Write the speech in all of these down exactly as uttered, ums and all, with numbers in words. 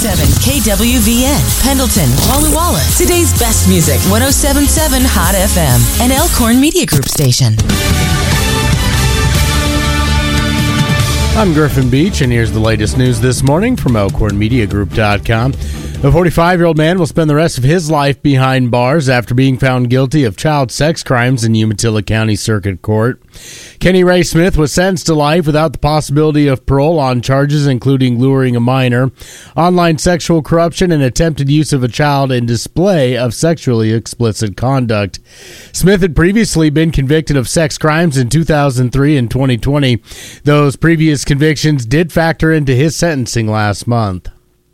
seven K W V N, Pendleton, Walla Walla. Today's best music, one oh seven point seven Hot F M, an Elkhorn Media Group station. I'm Griffin Beach, and here's the latest news this morning from Elkhorn Media Group dot com. A forty-five-year-old man will spend the rest of his life behind bars after being found guilty of child sex crimes in Umatilla County Circuit Court. Kenny Ray Smith was sentenced to life without the possibility of parole on charges including luring a minor, online sexual corruption, and attempted use of a child in display of sexually explicit conduct. Smith had previously been convicted of sex crimes in two thousand three and twenty twenty. Those previous convictions did factor into his sentencing last month.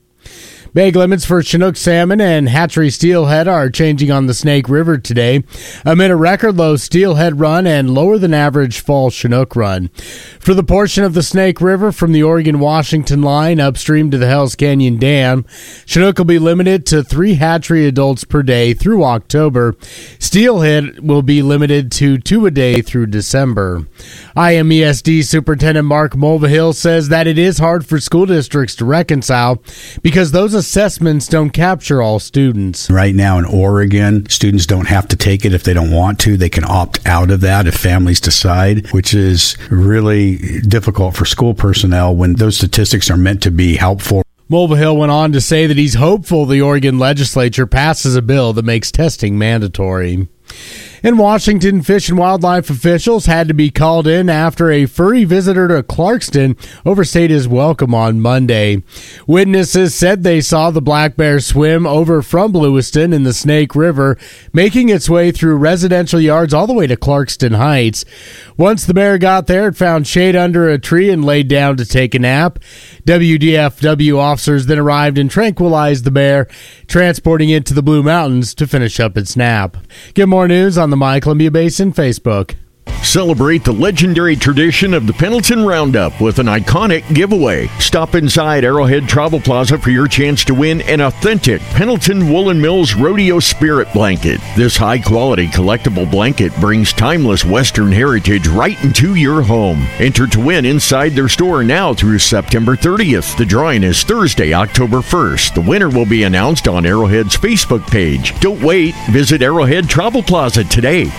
Bag limits for Chinook salmon and hatchery steelhead are changing on the Snake River today amid a record low steelhead run and lower than average fall Chinook run. For the portion of the Snake River from the Oregon-Washington line upstream to the Hells Canyon Dam, Chinook will be limited to three hatchery adults per day through October. Steelhead will be limited to two a day through December. I M E S D Superintendent Mark Mulvihill says that it is hard for school districts to reconcile because those assessments don't capture all students. Right now in Oregon, students don't have to take it if they don't want to. They can opt out of that if families decide, which is really difficult for school personnel when those statistics are meant to be helpful. Mulvihill went on to say that he's hopeful the Oregon legislature passes a bill that makes testing mandatory. In Washington, Fish and Wildlife officials had to be called in after a furry visitor to Clarkston overstayed his welcome on Monday. Witnesses said they saw the black bear swim over from Lewiston in the Snake River, making its way through residential yards all the way to Clarkston Heights. Once the bear got there, it found shade under a tree and laid down to take a nap. W D F W officers then arrived and tranquilized the bear, transporting it to the Blue Mountains to finish up its nap. Get more news on the My Columbia Basin Facebook. Celebrate the legendary tradition of the Pendleton Roundup with an iconic giveaway. Stop inside Arrowhead Travel Plaza for your chance to win an authentic Pendleton Woolen Mills Rodeo Spirit Blanket. This high-quality collectible blanket brings timeless Western heritage right into your home. Enter to win inside their store now through September thirtieth. The drawing is Thursday, October first. The winner will be announced on Arrowhead's Facebook page. Don't wait. Visit Arrowhead Travel Plaza today.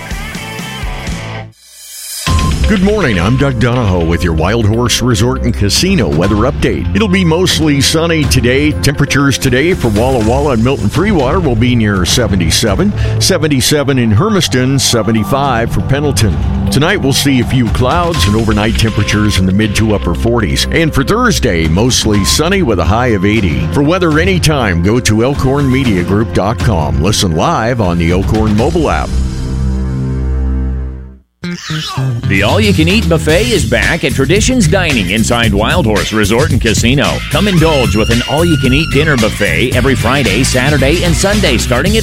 Good morning, I'm Doug Donahoe with your Wild Horse Resort and Casino weather update. It'll be mostly sunny today. Temperatures today for Walla Walla and Milton Freewater will be near seventy-seven. seventy-seven in Hermiston, seventy-five for Pendleton. Tonight we'll see a few clouds and overnight temperatures in the mid to upper forties. And for Thursday, mostly sunny with a high of eighty. For weather anytime, go to Elkhorn Media Group dot com. Listen live on the Elkhorn mobile app. The all-you-can-eat buffet is back at Traditions Dining inside Wild Horse Resort and Casino. Come indulge with an all-you-can-eat dinner buffet every Friday, Saturday, and Sunday starting at